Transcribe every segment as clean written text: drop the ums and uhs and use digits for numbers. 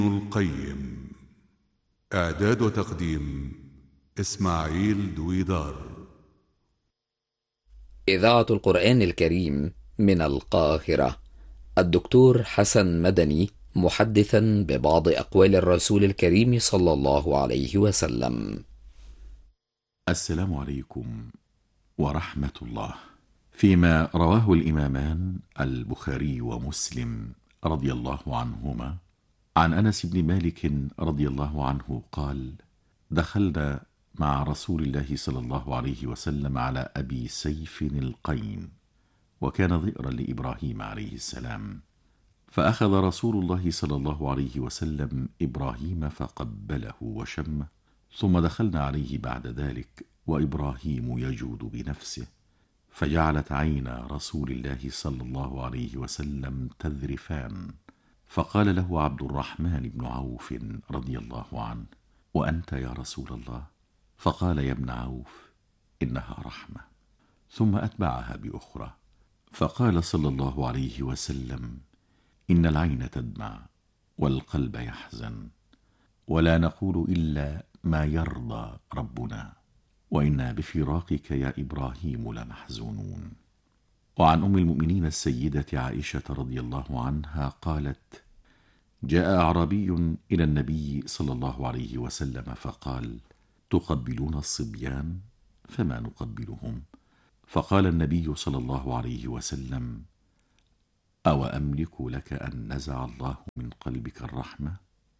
القيم. إعداد وتقديم إسماعيل دويدار. إذاعة القرآن الكريم من القاهرة. الدكتور حسن مدني محدثا ببعض أقوال الرسول الكريم صلى الله عليه وسلم. السلام عليكم ورحمة الله. فيما رواه الإمامان البخاري ومسلم رضي الله عنهما عن أنس بن مالك رضي الله عنه قال: دخلنا مع رسول الله صلى الله عليه وسلم على أبي سيف القين، وكان ظئرا لإبراهيم عليه السلام، فأخذ رسول الله صلى الله عليه وسلم إبراهيم فقبله وشمه، ثم دخلنا عليه بعد ذلك وإبراهيم يجود بنفسه، فجعلت عينا رسول الله صلى الله عليه وسلم تذرفان، فقال له عبد الرحمن بن عوف رضي الله عنه: وأنت يا رسول الله؟ فقال: يا ابن عوف، إنها رحمة. ثم أتبعها بأخرى، فقال صلى الله عليه وسلم: إن العين تدمع والقلب يحزن، ولا نقول إلا ما يرضى ربنا، وإنا بفراقك يا إبراهيم لمحزونون. وعن أم المؤمنين السيدة عائشة رضي الله عنها قالت: جاء أعرابي إلى النبي صلى الله عليه وسلم فقال: تقبلون الصبيان؟ فما نقبلهم. فقال النبي صلى الله عليه وسلم: أو أملك لك أن نزع الله من قلبك الرحمة؟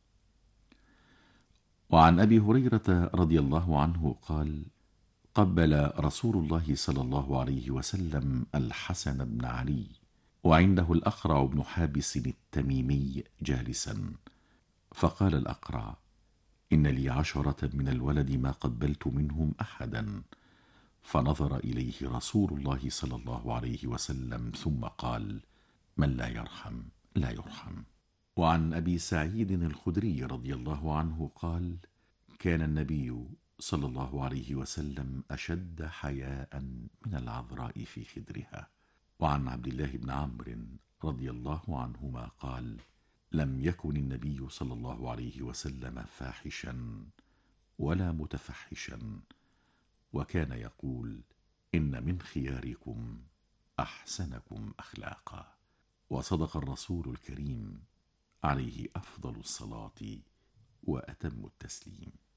وعن أبي هريرة رضي الله عنه قال: قبل رسول الله صلى الله عليه وسلم الحسن بن علي وعنده الأقرع بن حابس التميمي جالسا، فقال الأقرع: إن لي 10 من الولد ما قبلت منهم أحدا. فنظر إليه رسول الله صلى الله عليه وسلم ثم قال: من لا يرحم لا يرحم. وعن أبي سعيد الخدري رضي الله عنه قال: كان النبي صلى الله عليه وسلم أشد حياء من العذراء في خدرها. وعن عبد الله بن عمرو رضي الله عنهما قال: لم يكن النبي صلى الله عليه وسلم فاحشا ولا متفحشا، وكان يقول: إن من خياركم أحسنكم أخلاقا. وصدق الرسول الكريم عليه أفضل الصلاة وأتم التسليم.